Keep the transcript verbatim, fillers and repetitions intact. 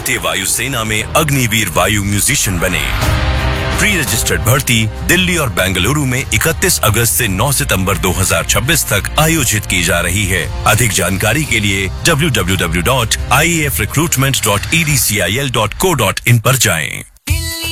भारतीय वायुसेना में अग्निवीर वायु म्यूजिशियन बने। प्री रजिस्टर्ड भर्ती दिल्ली और बेंगलुरु में इकतीस अगस्त से नौ सितंबर दो हज़ार छब्बीस तक आयोजित की जा रही है। अधिक जानकारी के लिए W W W dot I A F recruitment dot E D C I L dot co dot in पर जाएं।